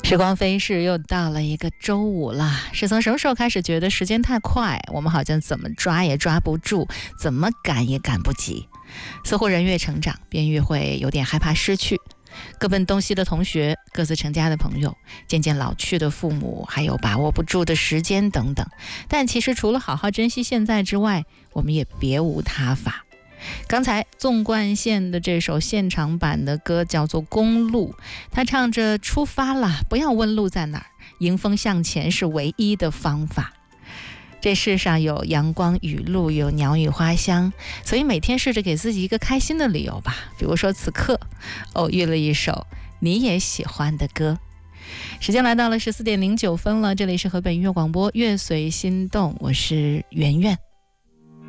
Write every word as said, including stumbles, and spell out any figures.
时光飞逝，又到了一个周五了。是从什么时候开始觉得时间太快，我们好像怎么抓也抓不住，怎么赶也赶不及？似乎人越成长，便越会有点害怕失去。各奔东西的同学，各自成家的朋友，渐渐老去的父母，还有把握不住的时间等等。但其实除了好好珍惜现在之外，我们也别无他法。刚才纵贯线的这首现场版的歌叫做《公路》，他唱着出发了，不要问路在哪儿，迎风向前是唯一的方法。这世上有阳光雨露，有鸟语花香，所以每天试着给自己一个开心的理由吧。比如说此刻偶遇了一首你也喜欢的歌。时间来到了十四点零九分了，这里是河北音乐广播乐随心动，我是圆圆。